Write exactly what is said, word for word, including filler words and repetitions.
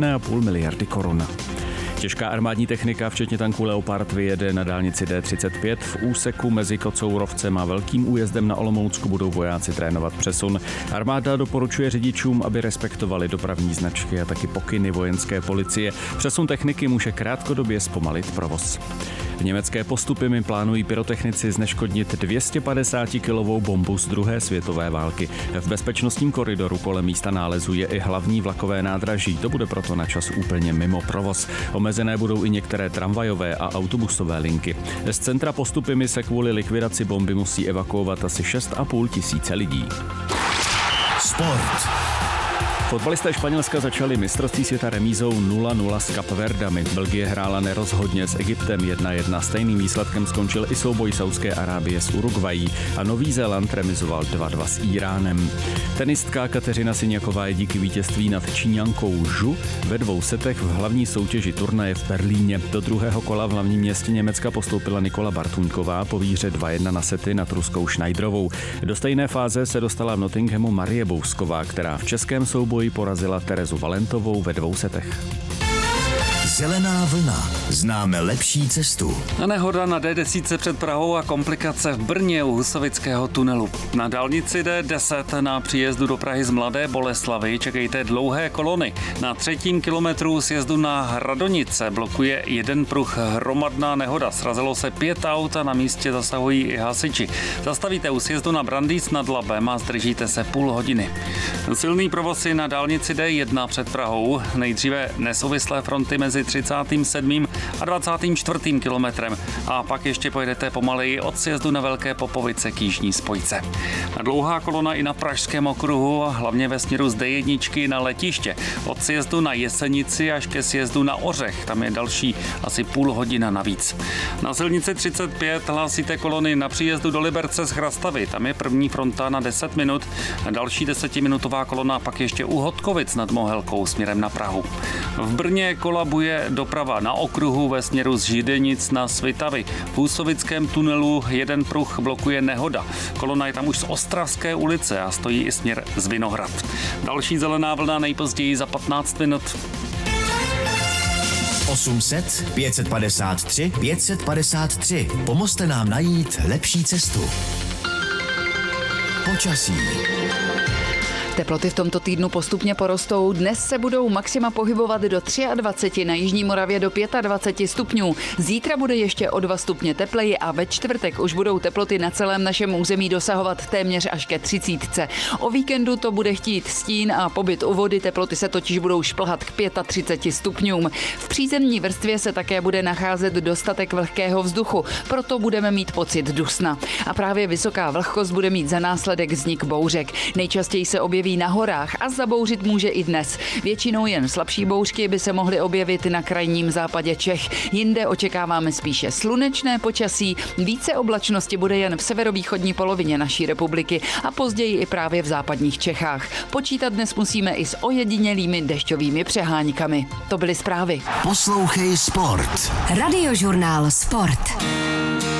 jedna celá pět miliardy korun. Těžká armádní technika, včetně tanků Leopard, vyjede na dálnici D třicet pět. V úseku mezi Kocourovcem a Velkým Újezdem na Olomoucku budou vojáci trénovat přesun. Armáda doporučuje řidičům, aby respektovali dopravní značky a taky pokyny vojenské policie. Přesun techniky může krátkodobě zpomalit provoz. Německé postupy plánují pyrotechnici zneškodnit dvě stě padesát kilovou bombu z druhé světové války. V bezpečnostním koridoru kolem místa nálezu je i hlavní vlakové nádraží. To bude proto na čas úplně mimo provoz. Omezené budou i některé tramvajové a autobusové linky. Z centra Postupy se kvůli likvidaci bomby musí evakuovat asi šest a půl tisíce lidí. Sport. Fotbalisté Španělska začali mistrovství světa remízou nula nula s Kapverdami. Belgie hrála nerozhodně s Egyptem jedna jedna. Stejným výsledkem skončil i souboj Saúdské Arábie s Uruguayí a Nový Zéland remizoval dva dva s Íránem. Tenistka Kateřina Siňaková je díky vítězství nad Číňankou Zhu ve dvou setech v hlavní soutěži turnaje v Berlíně. Do druhého kola v hlavním městě Německa postoupila Nikola Bartuňková po výhře dva jedna na sety nad ruskou Schneiderovou. Do stejné fáze se dostala v Nottinghamu Marie Bousková, která v českém souboji porazila Terezu Valentovou ve dvou setech. Zelená vlna. Známe lepší cestu. A nehoda na D deset před Prahou a komplikace v Brně u Husovického tunelu. Na dálnici D deset na příjezdu do Prahy z Mladé Boleslavi čekejte dlouhé kolony. Na třetím kilometru sjezdu na Radonice blokuje jeden pruh. Hromadná nehoda. Srazilo se pět aut a na místě zasahují i hasiči. Zastavíte u sjezdu na Brandýs nad Labem a zdržíte se půl hodiny. Silný provoz je na dálnici D jedna před Prahou. Nejdříve nesouvislé fronty mezi třicátým sedmým a dvacátým čtvrtým kilometrem a pak ještě pojedete pomaleji od sjezdu na Velké Popovice k jižní spojce. Dlouhá kolona i na Pražském okruhu a hlavně ve směru z D jedna na letiště. Od sjezdu na Jesenici až ke sjezdu na Ořech, tam je další asi půl hodina navíc. Na silnici třicet pět hlásíte kolony na příjezdu do Liberce z Chrastavy, tam je první fronta na deset minut, další desetiminutová kolona pak ještě u Hodkovic nad Mohelkou směrem na Prahu. V Brně kolabuje doprava na okruhu ve směru z Židenic na Svitavy. V Husovickém tunelu jeden pruh blokuje nehoda. Kolona je tam už z Ostravské ulice a stojí i směr z Vinohrad. Další zelená vlna nejpozději za patnáct minut. osm set pět set padesát tři pět set padesát tři. Pomozte nám najít lepší cestu. Počasí. Teploty v tomto týdnu postupně porostou. Dnes se budou maxima pohybovat do dvacet tři, na jižní Moravě do dvacet pět stupňů. Zítra bude ještě o dva stupně tepleji a ve čtvrtek už budou teploty na celém našem území dosahovat téměř až ke třicítce. O víkendu to bude chtít stín a pobyt u vody, teploty se totiž budou šplhat k třicet pět stupňům. V přízemní vrstvě se také bude nacházet dostatek vlhkého vzduchu, proto budeme mít pocit dusna. A právě vysoká vlhkost bude mít za následek vznik bouřek. Nejčastěji se objeví na horách a zabouřit může i dnes. Většinou jen slabší bouřky by se mohly objevit na krajním západě Čech. Jinde očekáváme spíše slunečné počasí, více oblačnosti bude jen v severovýchodní polovině naší republiky a později i právě v západních Čechách. Počítat dnes musíme i s ojedinělými dešťovými přeháňkami. To byly zprávy. Poslouchej Sport. Radiožurnál Sport.